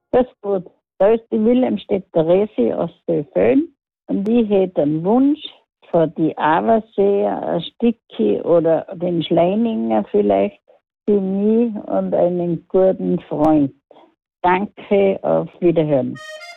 Das ist gut. Da ist die Wilhelmstädter Resi aus Föhn und ich hätte einen Wunsch für die Averseer, ein Stückchen oder den Schleininger vielleicht für mich und einen guten Freund. Danke, auf Wiederhören.